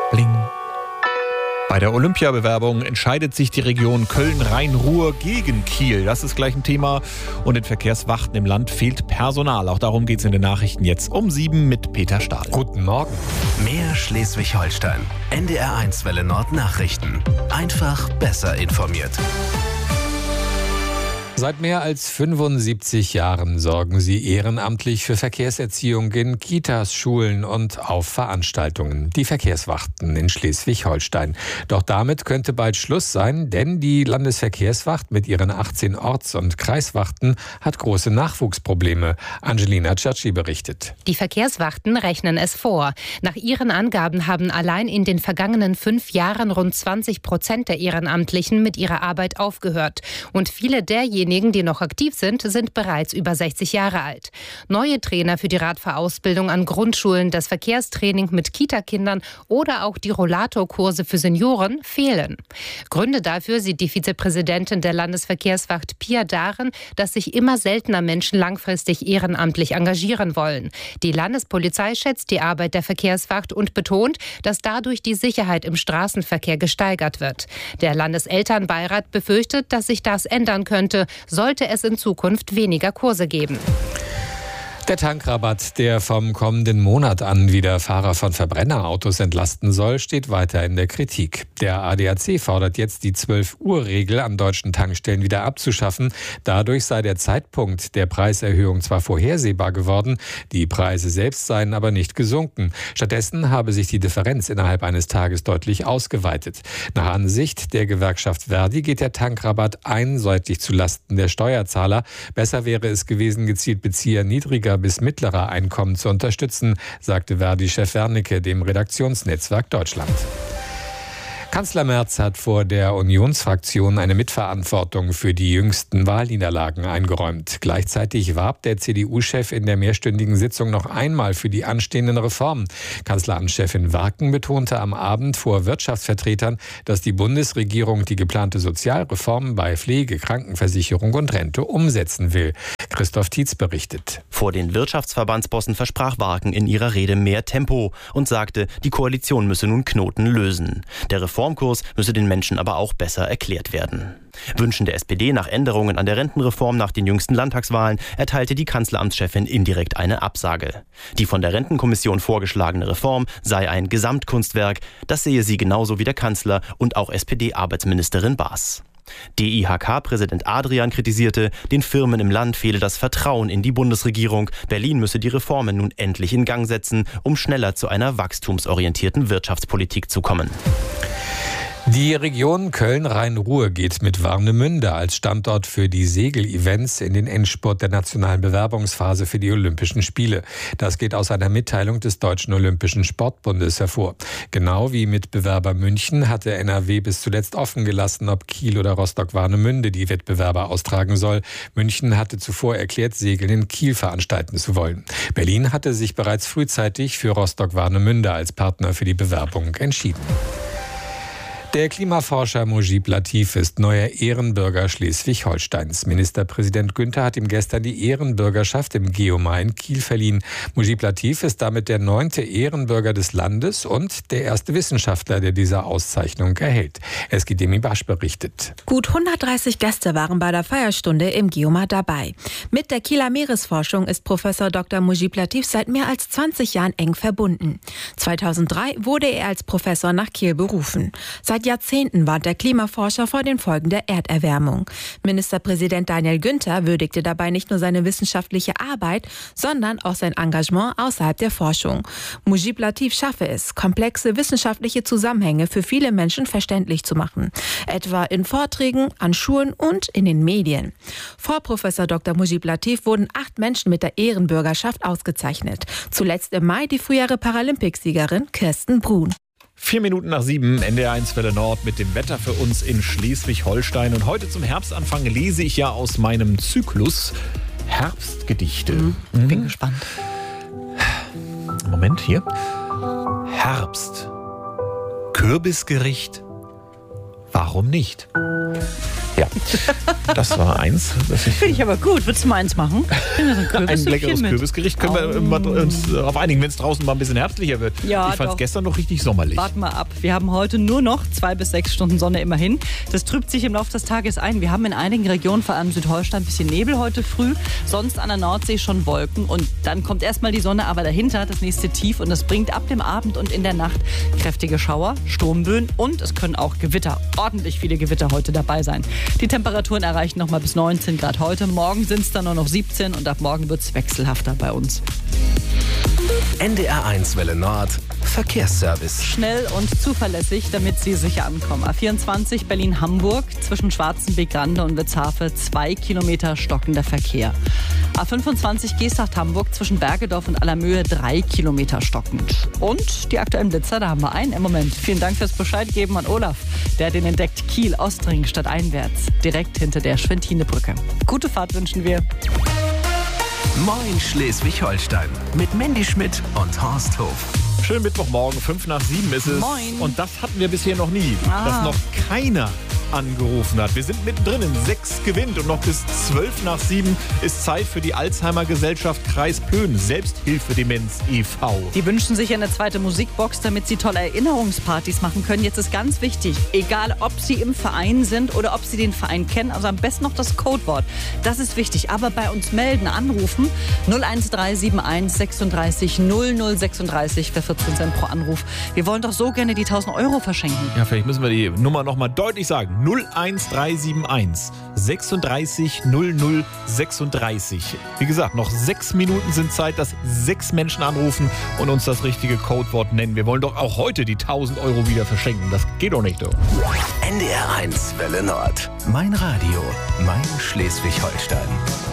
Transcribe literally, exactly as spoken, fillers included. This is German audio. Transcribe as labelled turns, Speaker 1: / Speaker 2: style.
Speaker 1: Bling. Bei der Olympiabewerbung entscheidet sich die Region Köln-Rhein-Ruhr gegen Kiel. Das ist gleich ein Thema. Und den Verkehrswachten im Land fehlt Personal. Auch darum geht es in den Nachrichten jetzt um sieben mit Peter Stahl.
Speaker 2: Guten Morgen.
Speaker 3: Mehr Schleswig-Holstein. N D R eins Welle Nord Nachrichten. Einfach besser informiert.
Speaker 2: Seit mehr als fünfundsiebzig Jahren sorgen sie ehrenamtlich für Verkehrserziehung in Kitas, Schulen und auf Veranstaltungen. Die Verkehrswachten in Schleswig-Holstein. Doch damit könnte bald Schluss sein, denn die Landesverkehrswacht mit ihren achtzehn Orts- und Kreiswachten hat große Nachwuchsprobleme. Angelina Ciacci berichtet.
Speaker 4: Die Verkehrswachten rechnen es vor. Nach ihren Angaben haben allein in den vergangenen fünf Jahren rund zwanzig Prozent der Ehrenamtlichen mit ihrer Arbeit aufgehört. Und viele derjenigen, Diejenigen, die noch aktiv sind, sind bereits über sechzig Jahre alt. Neue Trainer für die Radfahrausbildung an Grundschulen, das Verkehrstraining mit Kitakindern oder auch die Rollatorkurse für Senioren fehlen. Gründe dafür sieht die Vizepräsidentin der Landesverkehrswacht Pia darin, dass sich immer seltener Menschen langfristig ehrenamtlich engagieren wollen. Die Landespolizei schätzt die Arbeit der Verkehrswacht und betont, dass dadurch die Sicherheit im Straßenverkehr gesteigert wird. Der Landeselternbeirat befürchtet, dass sich das ändern könnte, sollte es in Zukunft weniger Kurse geben.
Speaker 2: Der Tankrabatt, der vom kommenden Monat an wieder Fahrer von Verbrennerautos entlasten soll, steht weiter in der Kritik. Der A D A C fordert jetzt, die zwölf Uhr Regel an deutschen Tankstellen wieder abzuschaffen. Dadurch sei der Zeitpunkt der Preiserhöhung zwar vorhersehbar geworden, die Preise selbst seien aber nicht gesunken. Stattdessen habe sich die Differenz innerhalb eines Tages deutlich ausgeweitet. Nach Ansicht der Gewerkschaft Verdi geht der Tankrabatt einseitig zulasten der Steuerzahler. Besser wäre es gewesen, gezielt Bezieher niedriger bis mittlerer Einkommen zu unterstützen, sagte Verdi-Chef Wernicke dem Redaktionsnetzwerk Deutschland. Kanzler Merz hat vor der Unionsfraktion eine Mitverantwortung für die jüngsten Wahlniederlagen eingeräumt. Gleichzeitig warb der C D U-Chef in der mehrstündigen Sitzung noch einmal für die anstehenden Reformen. Kanzleramtschefin Warken betonte am Abend vor Wirtschaftsvertretern, dass die Bundesregierung die geplante Sozialreform bei Pflege, Krankenversicherung und Rente umsetzen will. Christoph Tietz berichtet.
Speaker 5: Vor den Wirtschaftsverbandsbossen versprach Warken in ihrer Rede mehr Tempo und sagte, die Koalition müsse nun Knoten lösen. Der Reformkurs müsse den Menschen aber auch besser erklärt werden. Wünschen der S P D nach Änderungen an der Rentenreform nach den jüngsten Landtagswahlen erteilte die Kanzleramtschefin indirekt eine Absage. Die von der Rentenkommission vorgeschlagene Reform sei ein Gesamtkunstwerk. Das sehe sie genauso wie der Kanzler und auch S P D-Arbeitsministerin Baas. D I H K-Präsident Adrian kritisierte, den Firmen im Land fehle das Vertrauen in die Bundesregierung. Berlin müsse die Reformen nun endlich in Gang setzen, um schneller zu einer wachstumsorientierten Wirtschaftspolitik zu kommen.
Speaker 2: Die Region Köln-Rhein-Ruhr geht mit Warnemünde als Standort für die Segel-Events in den Endspurt der nationalen Bewerbungsphase für die Olympischen Spiele. Das geht aus einer Mitteilung des Deutschen Olympischen Sportbundes hervor. Genau wie Mitbewerber München hatte N R W bis zuletzt offen gelassen, ob Kiel oder Rostock-Warnemünde die Wettbewerber austragen soll. München hatte zuvor erklärt, Segeln in Kiel veranstalten zu wollen. Berlin hatte sich bereits frühzeitig für Rostock-Warnemünde als Partner für die Bewerbung entschieden. Der Klimaforscher Mujib Latif ist neuer Ehrenbürger Schleswig-Holsteins. Ministerpräsident Günther hat ihm gestern die Ehrenbürgerschaft im Geomar in Kiel verliehen. Mujib Latif ist damit der neunte Ehrenbürger des Landes und der erste Wissenschaftler, der diese Auszeichnung erhält. Eskidemi Basch berichtet.
Speaker 6: Gut hundertdreißig Gäste waren bei der Feierstunde im Geomar dabei. Mit der Kieler Meeresforschung ist Professor Doktor Mujib Latif seit mehr als zwanzig Jahren eng verbunden. zweitausenddrei wurde er als Professor nach Kiel berufen. Seit Jahrzehnten warnt der Klimaforscher vor den Folgen der Erderwärmung. Ministerpräsident Daniel Günther würdigte dabei nicht nur seine wissenschaftliche Arbeit, sondern auch sein Engagement außerhalb der Forschung. Mujib Latif schaffe es, komplexe wissenschaftliche Zusammenhänge für viele Menschen verständlich zu machen. Etwa in Vorträgen, an Schulen und in den Medien. Vor Professor Doktor Mujib Latif wurden acht Menschen mit der Ehrenbürgerschaft ausgezeichnet. Zuletzt im Mai die frühere Paralympicsiegerin Kirsten Brun.
Speaker 1: Vier Minuten nach sieben, N D R eins Welle Nord mit dem Wetter für uns in Schleswig-Holstein. Und heute zum Herbstanfang lese ich ja aus meinem Zyklus Herbstgedichte.
Speaker 7: Mhm.
Speaker 1: Mhm.
Speaker 7: Bin gespannt.
Speaker 1: Moment, hier. Herbst. Kürbisgericht. Warum nicht? Ja, das war eins.
Speaker 7: Finde ich aber gut. Würdest du mal eins machen? So ein,
Speaker 1: ein leckeres
Speaker 7: mit.
Speaker 1: Kürbisgericht. Können wir mal uns darauf einigen, wenn es draußen mal ein bisschen herbstlicher wird.
Speaker 7: Ja,
Speaker 1: ich fand es
Speaker 7: doch.
Speaker 1: gestern noch richtig sommerlich.
Speaker 7: Warten wir ab. Wir haben heute nur noch zwei bis sechs Stunden Sonne immerhin. Das trübt sich im Laufe des Tages ein. Wir haben in einigen Regionen, vor allem Südholstein, ein bisschen Nebel heute früh. Sonst an der Nordsee schon Wolken. Und dann kommt erstmal die Sonne, aber dahinter das nächste Tief. Und das bringt ab dem Abend und in der Nacht kräftige Schauer, Sturmböen und es können auch Gewitter, ordentlich viele Gewitter heute dabei sein. Die Temperaturen erreichen noch mal bis neunzehn Grad heute. Morgen sind es dann nur noch siebzehn und ab morgen wird es wechselhafter bei uns.
Speaker 3: N D R eins Welle Nord Verkehrsservice.
Speaker 7: Schnell und zuverlässig, damit Sie sicher ankommen. A vierundzwanzig Berlin-Hamburg zwischen Schwarzenbeek-Grande und Witzhafe zwei Kilometer stockender Verkehr. A fünfundzwanzig Geesthacht-Hamburg zwischen Bergedorf und Allermöhe drei Kilometer stockend. Und die aktuellen Blitzer, da haben wir einen im Moment. Vielen Dank fürs Bescheid geben an Olaf. Der hat den entdeckt. Kiel, Ostring statt einwärts. Direkt hinter der Schwentinebrücke. Gute Fahrt wünschen wir.
Speaker 3: Moin Schleswig-Holstein mit Mandy Schmidt und Horst Hof.
Speaker 1: Schönen Mittwochmorgen, fünf nach sieben ist es.
Speaker 7: Moin.
Speaker 1: Und das hatten wir bisher noch nie,
Speaker 7: Ah.
Speaker 1: dass noch keiner angerufen hat. Wir sind mittendrin in sechs gewinnt und noch bis zwölf nach sieben ist Zeit für die Alzheimer-Gesellschaft Kreis Plön, Selbsthilfedemenz e V
Speaker 7: Die wünschen sich eine zweite Musikbox, damit sie tolle Erinnerungspartys machen können. Jetzt ist ganz wichtig, egal ob sie im Verein sind oder ob sie den Verein kennen, also am besten noch das Codewort. Das ist wichtig. Aber bei uns melden, anrufen null eins drei sieben eins sechsunddreißig null null sechsunddreißig für vierzehn Cent pro Anruf. Wir wollen doch so gerne die tausend Euro verschenken.
Speaker 1: Ja, vielleicht müssen wir die Nummer nochmal deutlich sagen. null eins drei sieben eins sechsunddreißig null null sechsunddreißig. Wie gesagt, noch sechs Minuten sind Zeit, dass sechs Menschen anrufen und uns das richtige Codewort nennen. Wir wollen doch auch heute die tausend Euro wieder verschenken. Das geht doch nicht, doch.
Speaker 3: N D R eins Welle Nord. Mein Radio, mein Schleswig-Holstein.